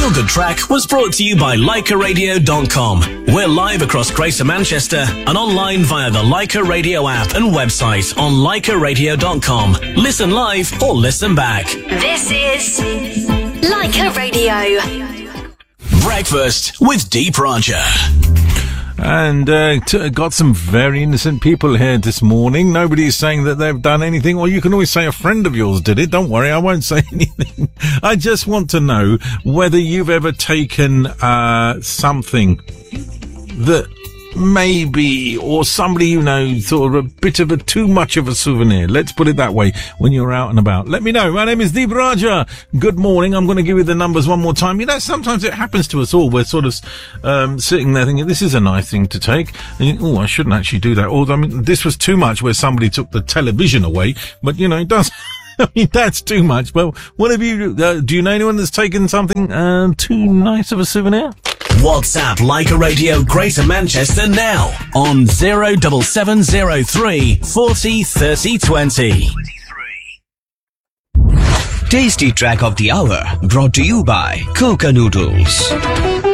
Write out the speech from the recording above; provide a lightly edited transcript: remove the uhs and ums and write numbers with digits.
Feel Good Track was brought to you by LeicaRadio.com. We're live across Greater Manchester and online via the Leica Radio app and website on LeicaRadio.com. Listen live or listen back. This is Leica Radio. Breakfast with Deep Roger. And got some very innocent people here this morning. Nobody's saying that they've done anything. Or you can always say a friend of yours did it. Don't worry, I won't say anything. I just want to know whether you've ever taken something that maybe, or somebody you know, sort of a bit of a too much of a souvenir. Let's put it that way when you're out and about. Let me know. My name is Deep Raja. Good morning. I'm going to give you the numbers one more time. You know, sometimes it happens to us all. We're sort of sitting there thinking, this is a nice thing to take. And I shouldn't actually do that. Although, I mean, this was too much where somebody took the television away. But, you know, it does... I mean, that's too much. Well, what have you... do you know anyone that's taken something too nice of a souvenir? WhatsApp Leica Radio Greater Manchester now on 07703 40 30 20. Tasty Track of the Hour brought to you by Coca Noodles.